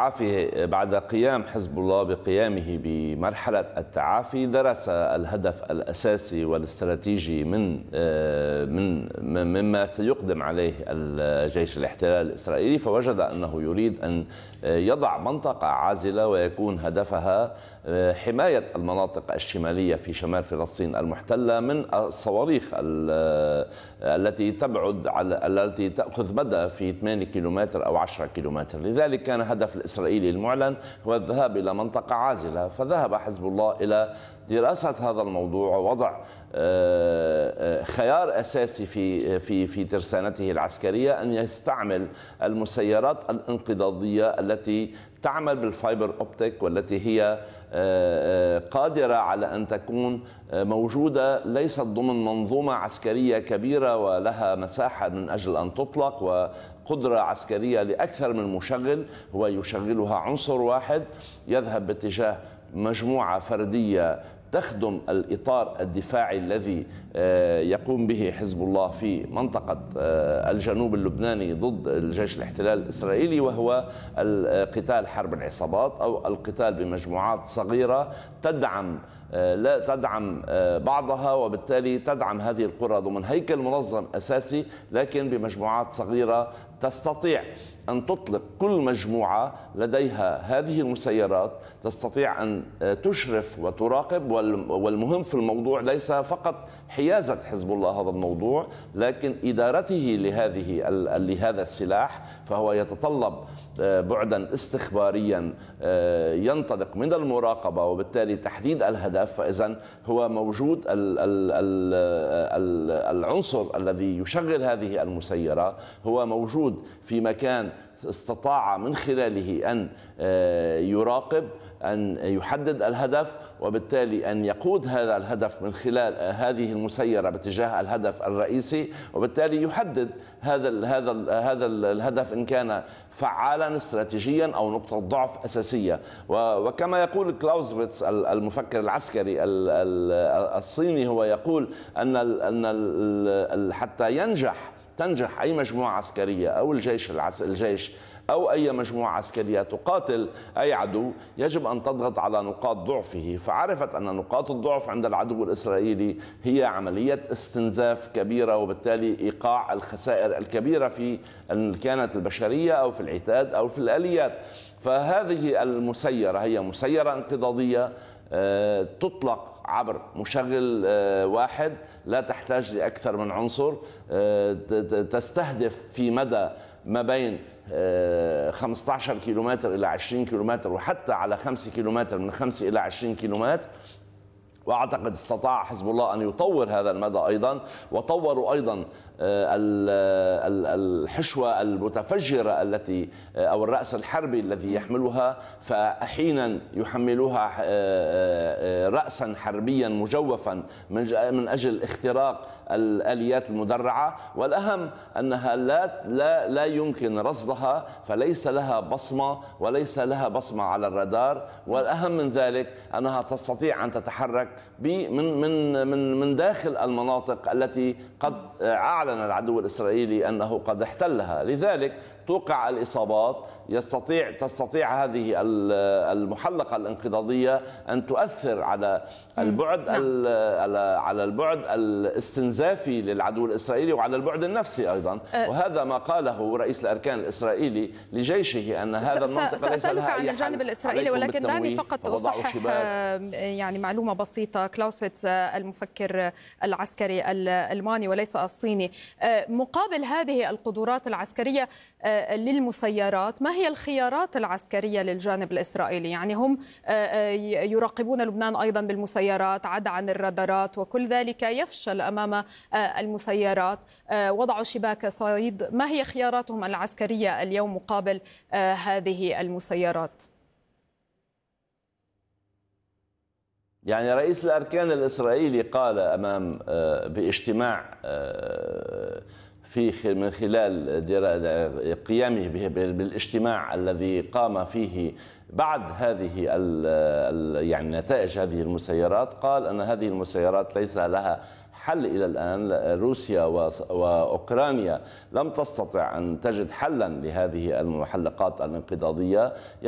التعافي بعد قيام حزب الله بقيامه بمرحلة التعافي درس الهدف الأساسي والاستراتيجي مما سيقدم عليه الجيش الاحتلال الإسرائيلي، فوجد أنه يريد أن يضع منطقة عازلة ويكون هدفها حماية المناطق الشمالية في شمال فلسطين المحتلة من الصواريخ التي تأخذ مدى في 8 كيلومتر أو 10 كيلومتر. لذلك كان هدف الإسرائيلي المعلن هو الذهاب إلى منطقة عازلة، فذهب حزب الله إلى دراسة هذا الموضوع ووضع خيار أساسي في ترسانته العسكرية أن يستعمل المسيرات الانقضاضية التي تعمل بالفايبر أوبتيك، والتي هي قادرة على أن تكون موجودة ليست ضمن منظومة عسكرية كبيرة ولها مساحة من أجل أن تطلق وقدرة عسكرية لأكثر من مشغل، هو يشغلها عنصر واحد يذهب باتجاه مجموعة فردية تخدم الإطار الدفاعي الذي يقوم به حزب الله في منطقة الجنوب اللبناني ضد الجيش الاحتلال الإسرائيلي، وهو القتال حرب العصابات أو القتال بمجموعات صغيرة لا تدعم بعضها، وبالتالي تدعم هذه القرى ضمن هيكل منظم أساسي لكن بمجموعات صغيرة تستطيع أن تطلق. كل مجموعة لديها هذه المسيرات تستطيع أن تشرف وتراقب، والمهم في الموضوع ليس فقط حيازة حزب الله هذا الموضوع لكن إدارته لهذا السلاح، فهو يتطلب بعدا استخباريا ينطلق من المراقبة وبالتالي تحديد الهدف. فإذا هو موجود العنصر الذي يشغل هذه المسيرة هو موجود في مكان استطاع من خلاله أن يراقب، أن يحدد الهدف، وبالتالي أن يقود هذا الهدف من خلال هذه المسيرة باتجاه الهدف الرئيسي، وبالتالي يحدد هذا الهدف إن كان فعالا استراتيجيا أو نقطة ضعف أساسية. وكما يقول كلاوزويتس المفكر العسكري الصيني، هو يقول أن حتى تنجح أي مجموعة عسكرية أو الجيش أو أي مجموعة عسكرية تقاتل أي عدو يجب أن تضغط على نقاط ضعفه، فعرفت أن نقاط الضعف عند العدو الإسرائيلي هي عملية استنزاف كبيرة، وبالتالي إيقاع الخسائر الكبيرة في إن كانت البشرية أو في العتاد أو في الآليات. فهذه المسيرة هي مسيرة انقضاضية تطلق عبر مشغل واحد، لا تحتاج لأكثر من عنصر، تستهدف في مدى ما بين 15 كيلومتر إلى 20 كيلومتر، وحتى على 5 كيلومتر، من 5 إلى 20 كيلومتر. واعتقد استطاع حزب الله ان يطور هذا المدى ايضا، وطوروا ايضا الحشوه المتفجره التي او الراس الحربي الذي يحملها، فاحيانا يحملوها راسا حربيا مجوفا من اجل اختراق الاليات المدرعه، والاهم انها لا يمكن رصدها، فليس لها بصمه وليس لها بصمه على الرادار، والاهم من ذلك انها تستطيع ان تتحرك من داخل المناطق التي قد أعلن العدو الإسرائيلي أنه قد احتلها. لذلك توقع الإصابات، تستطيع هذه المحلقة الانقضاضية أن تؤثر على البعد الاستنزافي للعدو الإسرائيلي وعلى البعد النفسي أيضا. وهذا ما قاله رئيس الأركان الإسرائيلي لجيشه، أن هذا المنطقة ليس لها عن الجانب الإسرائيلي، ولكن دعني فقط أصحح يعني معلومة بسيطة. كلاوزويتس المفكر العسكري الألماني وليس الصيني، مقابل هذه القدرات العسكرية للمسيرات، ما هي الخيارات العسكرية للجانب الإسرائيلي؟ يعني هم يراقبون لبنان أيضا بالمسيرات، عدا عن الرادارات، وكل ذلك يفشل أمام المسيرات، وضعوا شباك صيد. ما هي خياراتهم العسكرية اليوم مقابل هذه المسيرات؟ يعني رئيس الأركان الإسرائيلي قال أمام باجتماع من خلال قيامه بالاجتماع الذي قام فيه بعد هذه يعني نتائج هذه المسيرات، قال أن هذه المسيرات ليس لها حل إلى الآن. روسيا وأوكرانيا لم تستطع أن تجد حلا لهذه المحلقات الانقضاضية.